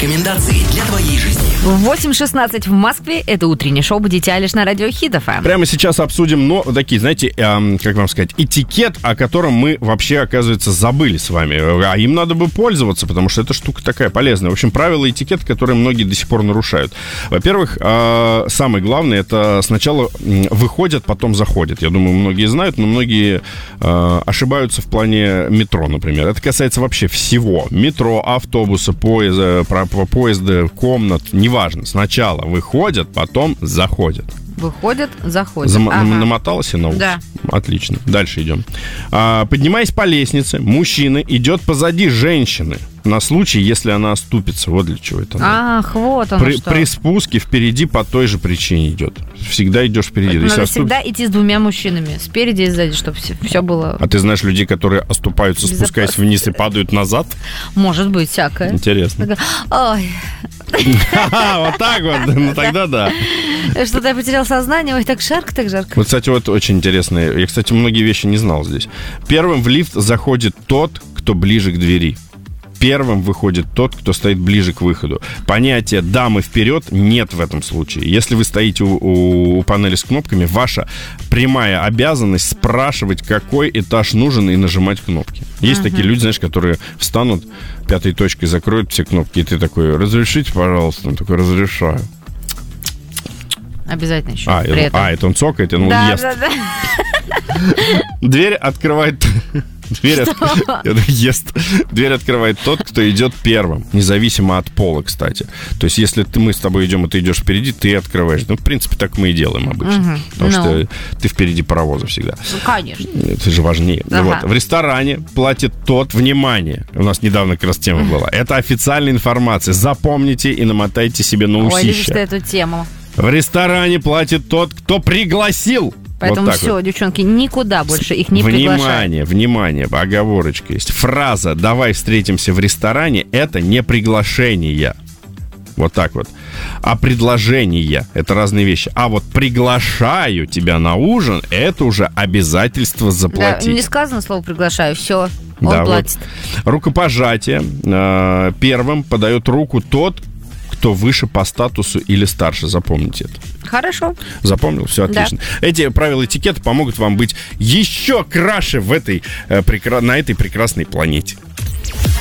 Рекомендации для твоей жизни. 8:16 в Москве. Это утреннее шоу «Будете лишь» на радио Хит ФМ. Прямо сейчас обсудим, такие, знаете, как вам сказать, этикет, о котором мы вообще, оказывается, забыли с вами. А им надо бы пользоваться, потому что эта штука такая полезная. В общем, правила этикета, которые многие до сих пор нарушают. Во-первых, самое главное, это сначала выходят, потом заходят. Я думаю, многие знают, но многие ошибаются в плане метро, например. Это касается вообще всего. Метро, автобуса, поезда, комнат, неважно. Сначала выходят, потом заходят. Выходят, заходят. Намоталась я на ус? Да. Отлично. Дальше идем. Поднимаясь по лестнице, мужчина идет позади женщины на случай, если она оступится. Вот для чего это. Ах, вот оно что. При спуске впереди по той же причине идет. Всегда идешь впереди. Надо всегда идти с двумя мужчинами. Спереди и сзади, чтобы все было... А ты знаешь людей, которые оступаются, спускаясь вниз и падают назад? Может быть, всякое. Интересно. Ой. Вот так вот. Ну тогда да. Что-то я потерял сознание. Ой, так жарко, так жарко. Вот, кстати, вот очень интересно. Я, кстати, многие вещи не знал здесь. Первым в лифт заходит тот, кто ближе к двери. Первым выходит тот, кто стоит ближе к выходу. Понятия «дамы вперед» нет в этом случае. Если вы стоите у панели с кнопками, ваша прямая обязанность спрашивать, какой этаж нужен, и нажимать кнопки. Есть такие люди, знаешь, которые встанут, пятой точкой закроют все кнопки, и ты такой: разрешите, пожалуйста. Он такой: разрешаю. Обязательно еще. Это он цокает, он ест. Да. Дверь открывает... Дверь открывает тот, кто идет первым, независимо от пола, кстати. То есть, если мы с тобой идем, и ты идешь впереди, ты открываешь. В принципе, так мы и делаем обычно. Потому что ты впереди паровоза всегда. Конечно. Это же важнее. Ага. В ресторане платит тот, внимание, у нас недавно как раз тема была. Это официальная информация. Запомните и намотайте себе на усища. Ой, любишь ты эту тему. В ресторане платит тот, кто пригласил. Поэтому вот все, вот. Девчонки, никуда больше их не приглашают. Внимание, оговорочка есть. Фраза «давай встретимся в ресторане» — это не приглашение. Вот так вот. А предложение — это разные вещи. А вот «приглашаю тебя на ужин» — это уже обязательство заплатить. Да, не сказано слово «приглашаю», все, он платит. Вот. Рукопожатие. Первым подает руку тот, кто выше по статусу или старше. Запомните это. Хорошо. Запомнил? Все отлично. Да. Эти правила этикета помогут вам быть еще краше на этой прекрасной планете.